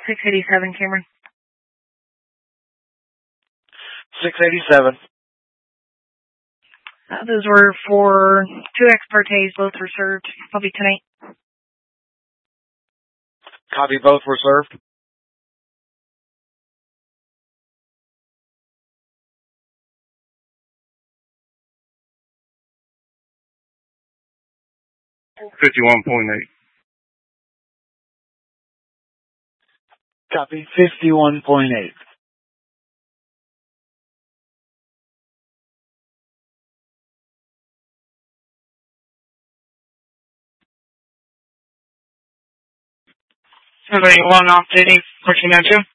687, Cameron. 687. Those were for 2 ex partes. Both were served. Probably tonight. Copy, both were served. $51.8. Copy, 51.8. Somebody long off duty, working at you?